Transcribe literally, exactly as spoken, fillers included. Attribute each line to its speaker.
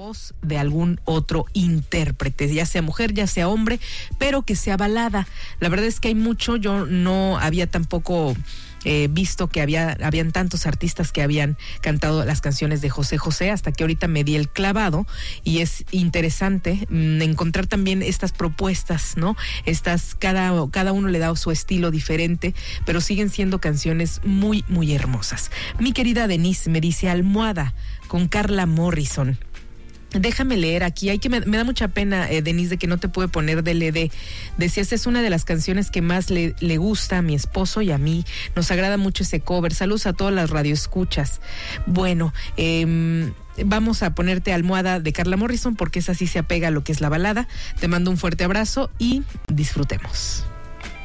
Speaker 1: voz de algún otro intérprete, ya sea mujer, ya sea hombre, pero que sea balada. La verdad es que hay mucho, yo no había tampoco eh, visto que había habían tantos artistas que habían cantado las canciones de José José, hasta que ahorita me di el clavado, y es interesante mmm, encontrar también estas propuestas, ¿no? Estas, cada, cada uno le da su estilo diferente, pero siguen siendo canciones muy, muy hermosas. Mi querida Denise me dice Almohada con Carla Morrison. Déjame leer aquí, hay que me, me da mucha pena, eh, Denise, de que no te puede poner D L D. Decías, es una de las canciones que más le, le gusta a mi esposo y a mí. Nos agrada mucho ese cover. Saludos a todas las radioescuchas. Bueno, eh, vamos a ponerte Almohada de Carla Morrison, porque esa sí se apega a lo que es la balada. Te mando un fuerte abrazo y disfrutemos.